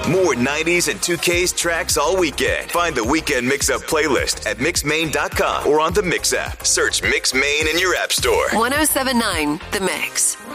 More 90s and 2Ks tracks all weekend. Find the Weekend Mix-Up playlist at mixmain.com or on the Mix app. Search Mix Main in your app store. 107.9 The Mix.